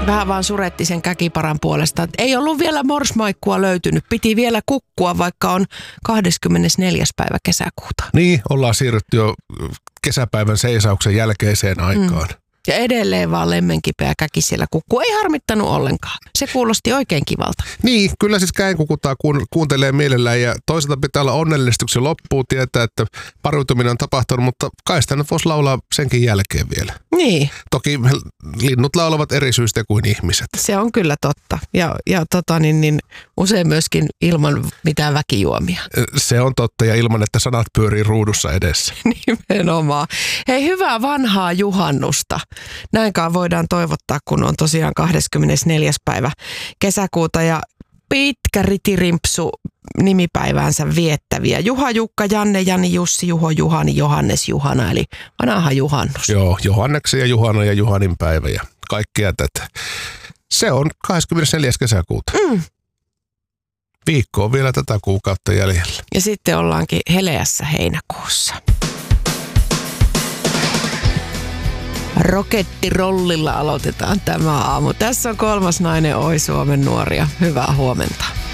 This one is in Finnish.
vähän vaan suretti sen Käkiparan puolesta. Et ei ollut vielä morsmaikkua löytynyt. Piti vielä kukkua, vaikka on 24. päivä kesäkuuta. Niin, ollaan siirrytty jo kesäpäivän seisauksen jälkeiseen aikaan. Ja edelleen vaan lemmenkipeä käki siellä kukkuu. Ei harmittanut ollenkaan. Se kuulosti oikein kivalta. Niin, kyllä siis käenkukutaa kuuntelee mielellään ja toisaalta pitää olla onnellistuksen loppuun tietää, että pariutuminen on tapahtunut, mutta kai sitä nyt voisi laulaa senkin jälkeen vielä. Niin. Toki linnut laulavat eri syistä kuin ihmiset. Se on kyllä totta. Ja usein myöskin ilman mitään väkijuomia. Se on totta ja ilman, että sanat pyörii ruudussa edessä. Nimenomaan. Hei, hyvää vanhaa juhannusta. Näinkaan voidaan toivottaa, kun on tosiaan 24. päivä kesäkuuta ja pitkä ritirimpsu nimipäiväänsä viettäviä. Juha, Jukka, Janne, Jani, Jussi, Juho, Juhani, Johannes, Juhana, eli vanha juhannus. Joo, Johanneksen ja Juhana ja Juhanin päivä ja kaikkea tätä. Se on 24. kesäkuuta. Viikko on vielä tätä kuukautta jäljellä. Ja sitten ollaankin heleässä heinäkuussa. Rokettirollilla aloitetaan tämä aamu. Tässä on 3. nainen Oi Suomen nuoria. Hyvää huomenta.